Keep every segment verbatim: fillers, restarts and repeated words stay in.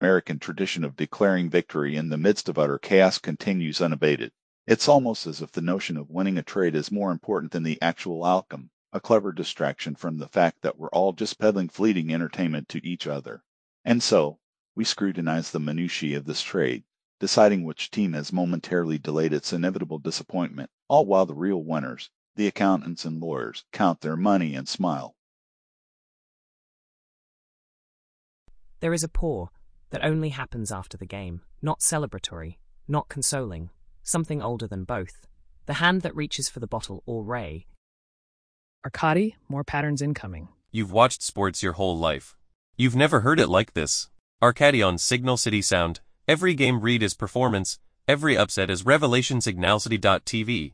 American tradition of declaring victory in the midst of utter chaos continues unabated. It's almost as if the notion of winning a trade is more important than the actual outcome, a clever distraction from the fact that we're all just peddling fleeting entertainment to each other. And so, we scrutinize the minutiae of this trade, deciding which team has momentarily delayed its inevitable disappointment, all while the real winners, the accountants and lawyers, count their money and smile. There is a pour that only happens after the game, not celebratory, not consoling, something older than both. The hand that reaches for the bottle or ray. Arcadi, more patterns incoming. You've watched sports your whole life. You've never heard it like this. Arcadi on Signal City Sound. Every game read is performance, every upset is revelation. Signal City dot T V.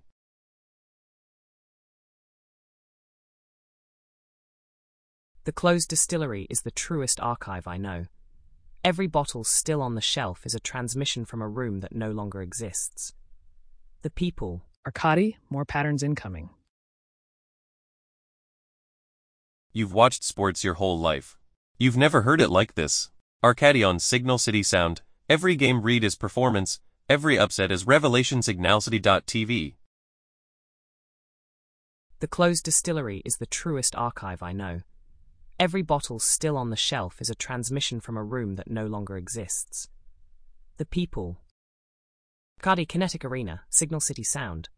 The closed distillery is the truest archive I know. Every bottle still on the shelf is a transmission from a room that no longer exists. The people. Arcadi, more patterns incoming. You've watched sports your whole life. You've never heard it like this. Arcadi on Signal City Sound. Every game read is performance, every upset is revelation. Signal City dot T V. The closed distillery is the truest archive I know. Every bottle still on the shelf is a transmission from a room that no longer exists. The people. Arcadi Kinetic Arena, Signal City Sound.